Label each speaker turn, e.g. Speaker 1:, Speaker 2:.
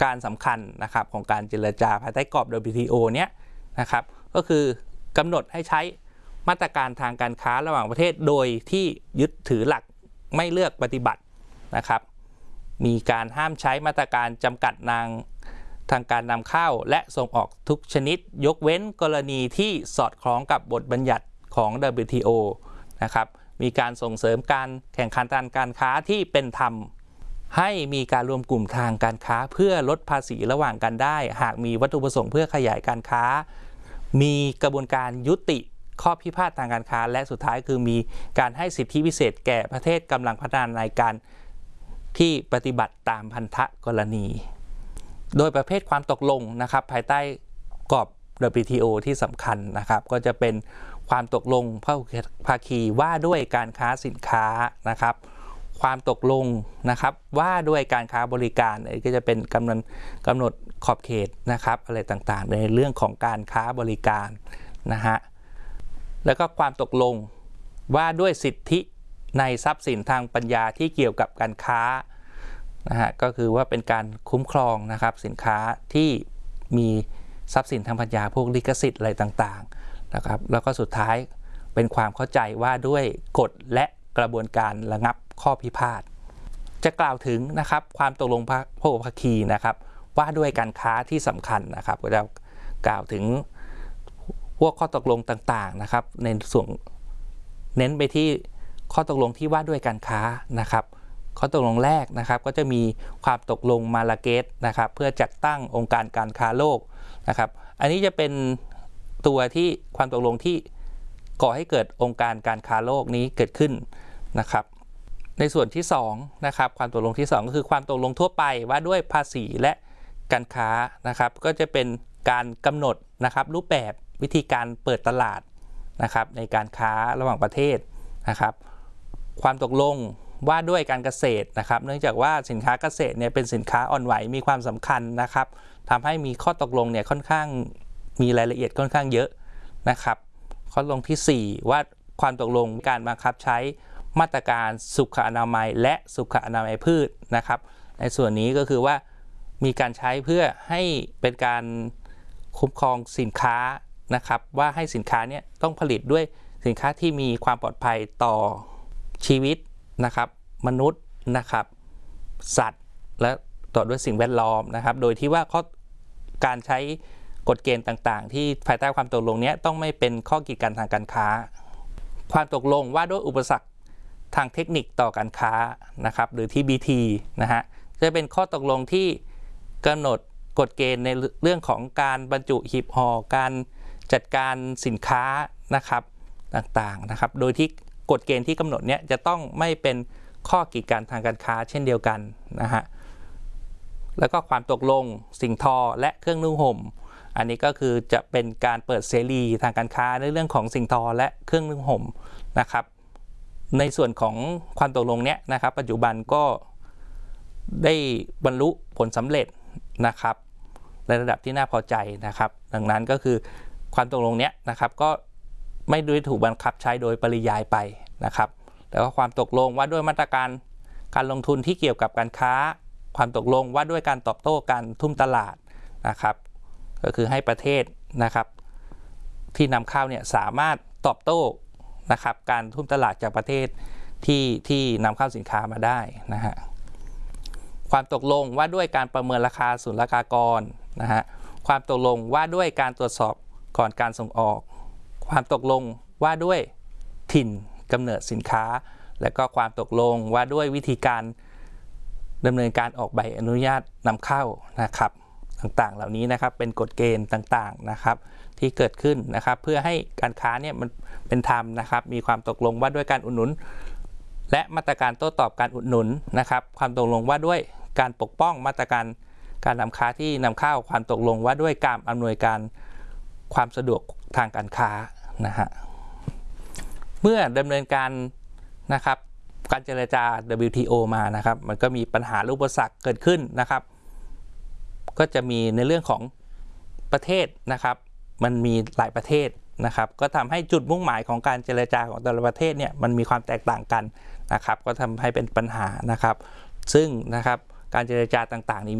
Speaker 1: การสำคัญนะครับของการเจรจาภายใต้กรอบ WTO เนี้ยนะครับก็คือกำหนดให้ใช้มาตรการทางการค้าระหว่างประเทศโดยที่ยึดถือหลักไม่เลือกปฏิบัตินะครับมีการห้ามใช้มาตรการจำกัดทางการนำเข้าและส่งออกทุกชนิดยกเว้นกรณีที่สอดคล้องกับบทบัญญัติของ WTO นะครับมีการส่งเสริมการแข่งขันทางการค้าที่เป็นธรรมให้มีการรวมกลุ่มทางการค้าเพื่อลดภาษีระหว่างกันได้หากมีวัตถุประสงค์เพื่อขยายการค้ามีกระบวนการยุติข้อพิพาททางการค้าและสุดท้ายคือมีการให้สิทธิพิเศษแก่ประเทศกำลังพัฒนาในการที่ปฏิบัติตามพันธกรณีโดยประเภทความตกลงนะครับภายใต้กรอบ WTO ที่สำคัญนะครับก็จะเป็นความตกลงภาคีว่าด้วยการค้าสินค้านะครับความตกลงนะครับว่าด้วยการค้าบริการก็จะเป็นกำหนดขอบเขตนะครับอะไรต่างๆในเรื่องของการค้าบริการนะฮะแล้วก็ความตกลงว่าด้วยสิทธิในทรัพย์สินทางปัญญาที่เกี่ยวกับการค้านะฮะก็คือว่าเป็นการคุ้มครองนะครับสินค้าที่มีทรัพย์สินทางปัญญาพวกลิขสิทธิ์อะไรต่างๆนะครับแล้วก็สุดท้ายเป็นความเข้าใจว่าด้วยกฎและกระบวนการระงับข้อพิพาทจะกล่าวถึงนะครับความตกลงพหุภาคีนะครับว่าด้วยการค้าที่สำคัญนะครับก็จะกล่าวถึงพวกข้อตกลงต่างๆนะครับในส่วนเน้นไปที่ข้อตกลงที่ว่าด้วยการค้านะครับข้อตกลงแรกนะครับก็จะมีความตกลงมาราเกชนะครับเพื่อจัดตั้งองค์การการค้าโลกนะครับอันนี้จะเป็นตัวที่ความตกลงที่ก่อให้เกิดองค์การการค้าโลกนี้เกิดขึ้นนะครับในส่วนที่2นะครับความตกลงที่2ก็คือความตกลงทั่วไปว่าด้วยภาษีและการค้านะครับก็จะเป็นการกำหนดนะครับรูปแบบวิธีการเปิดตลาดนะครับในการค้าระหว่างประเทศนะครับความตกลงว่าด้วยการเกษตรนะครับเนื่องจากว่าสินค้าเกษตรเนี่ยเป็นสินค้าอ่อนไหวมีความสำคัญนะครับทำให้มีข้อตกลงเนี่ยค่อนข้างมีรายละเอียดค่อนข้างเยอะนะครับข้อตกลงที่4ว่าความตกลงการบังคับใช้มาตรการสุขอนามัยและสุขอนามัยพืชนะครับในส่วนนี้ก็คือว่ามีการใช้เพื่อให้เป็นการคุ้มครองสินค้านะครับว่าให้สินค้าเนี่ยต้องผลิตด้วยสินค้าที่มีความปลอดภัยต่อชีวิตนะครับมนุษย์นะครับสัตว์และต่อด้วยสิ่งแวดล้อมนะครับโดยที่ว่าการใช้กฎเกณฑ์ต่างๆที่ภายใต้ความตกลงนี้ต้องไม่เป็นข้อกีดกันทางการค้าความตกลงว่าด้วยอุปสรรคทางเทคนิคต่อการค้านะครับหรือ TBT นะฮะจะเป็นข้อตกลงที่กำหนดกฎเกณฑ์ในเรื่องของการบรรจุหีบห่อการจัดการสินค้านะครับต่างๆนะครับโดยที่กฎเกณฑ์ที่กำหนดเนี้ยจะต้องไม่เป็นข้อกีดกันทางการค้าเช่นเดียวกันนะฮะแล้วก็ความตกลงสิ่งทอและเครื่องนุ่งห่มอันนี้ก็คือจะเป็นการเปิดเสรีทางการค้าในเรื่องของสิ่งทอและเครื่องนุ่งห่มนะครับในส่วนของความตกลงเนี้ยนะครับปัจจุบันก็ได้บรรลุผลสำเร็จนะครับในระดับที่น่าพอใจนะครับดังนั้นก็คือความตกลงเนี้ยนะครับก็ไม่ได้ถูกบังคับใช้โดยปริยายไปนะครับแล้วก็ความตกลงว่าด้วยมาตรการการลงทุนที่เกี่ยวกับการค้าความตกลงว่าด้วยการตอบโต้การทุ่มตลาดนะครับก็คือให้ประเทศนะครับที่นำเข้าเนี่ยสามารถตอบโต้นะครับการทุ่มตลาดจากประเทศที่นำเข้าสินค้ามาได้นะฮะความตกลงว่าด้วยการประเมินราคาศุลกากรนะฮะความตกลงว่าด้วยการตรวจสอบก่อนการส่งออกความตกลงว่าด้วยถิ่นกำเนิดสินค้าและก็ความตกลงว่าด้วยวิธีการดำเนินการออกใบอนุญาตนำเข้านะครับต่างๆเหล่านี้นะครับเป็นกฎเกณฑ์ต่างๆนะครับที่เกิดขึ้นนะครับเพื่อให้การค้าเนี่ยมันเป็นธรรมนะครับมีความตกลงว่าด้วยการอุดหนุนและมาตรการโต้ตอบการอุดหนุนนะครับความตกลงว่าด้วยการปกป้องมาตรการการนำค้าที่นำเข้าความตกลงว่าด้วยการอำนวยการความสะดวกทางการค้านะฮะเมื่อดำเนินการนะครับการเจรจา WTO มานะครับมันก็มีปัญหาอุปสรรคเกิดขึ้นนะครับก็จะมีในเรื่องของประเทศนะครับมันมีหลายประเทศนะครับก็ทำให้จุดมุ่งหมายของการเจรจาของแต่ละประเทศเนี่ยมันมีความแตกต่างกันนะครับก็ทำให้เป็นปัญหานะครับซึ่งนะครับการเจรจาต่างๆนี้